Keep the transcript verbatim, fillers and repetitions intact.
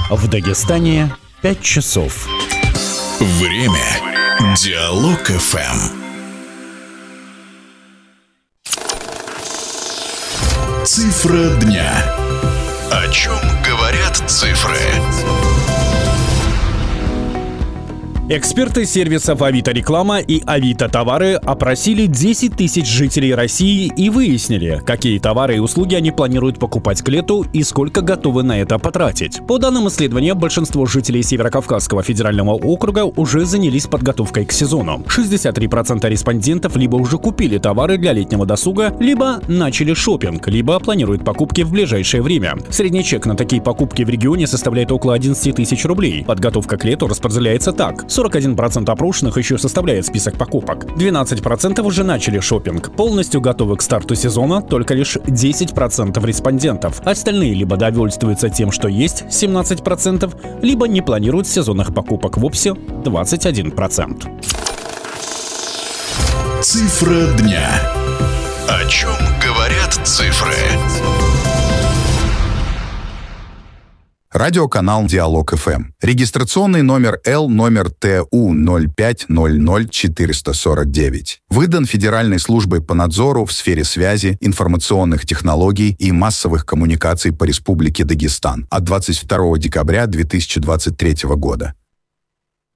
В Дагестане пять часов. Время. Диалог эф эм. Цифра дня. О чем говорят цифры? Эксперты сервисов Авито Реклама и Авито Товары опросили десять тысяч жителей России и выяснили, какие товары и услуги они планируют покупать к лету и сколько готовы на это потратить. По данным исследования, большинство жителей Северокавказского федерального округа уже занялись подготовкой к сезону. шестьдесят три процента респондентов либо уже купили товары для летнего досуга, либо начали шопинг, либо планируют покупки в ближайшее время. Средний чек на такие покупки в регионе составляет около одиннадцать тысяч рублей. Подготовка к лету распределяется так. сорок один процент опрошенных еще составляет список покупок. двенадцать процентов уже начали шопинг. Полностью готовы к старту сезона только лишь десять процентов респондентов. Остальные либо довольствуются тем, что есть, семнадцать процентов, либо не планируют сезонных покупок вовсе, двадцать один процент. Цифра дня. О чем говорят цифры? Радиоканал Диалог эф эм. Регистрационный номер Л номер Т У ноль пять ноль ноль четыреста сорок девять. Выдан Федеральной службой по надзору в сфере связи, информационных технологий и массовых коммуникаций по Республике Дагестан от двадцать второго декабря две тысячи двадцать третьего года.